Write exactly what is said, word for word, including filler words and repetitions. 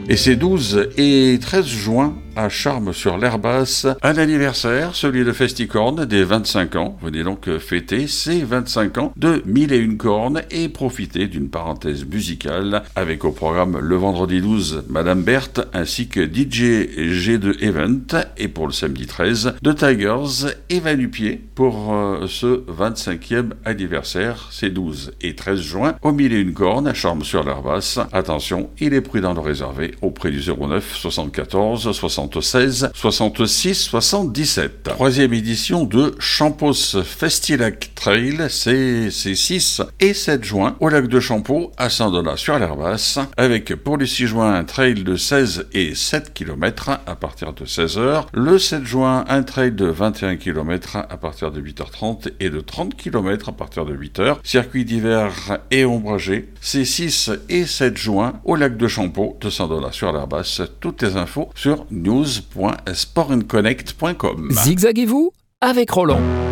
Et c'est douze et treize juin à Charmes-sur-l'Herbasse, un anniversaire, celui de Festicorn, des vingt-cinq ans. Venez donc fêter ces vingt-cinq ans de Mille et une cornes et profiter d'une parenthèse musicale avec au programme le vendredi douze, Madame Berthe, ainsi que D J G deux Event, et pour le samedi treize, The Tigers et Vanupier pour euh, ce vingt-cinquième anniversaire. C'est douze et treize juin au Mille et une cornes à Charmes-sur-l'Herbasse. Attention, il est prudent de réserver auprès du zéro neuf soixante-quatorze soixante-seize soixante-six soixante-dix-sept. Troisième édition de Champos Festilac Trail, c'est six et sept juin au lac de Champeau à Saint-Donat-sur-l'Herbasse, avec pour le six juin un trail de seize et sept kilomètres à partir de seize heures, le sept juin un trail de vingt et un kilomètres à partir de huit heures trente et de trente kilomètres à partir de huit heures, circuit d'hiver et ombragé, c'est six et sept juin au lac de Champeau de Saint-Donat-sur-l'Herbasse. Toutes les infos sur news point sport and connect point com. Zigzaguez-vous avec Roland.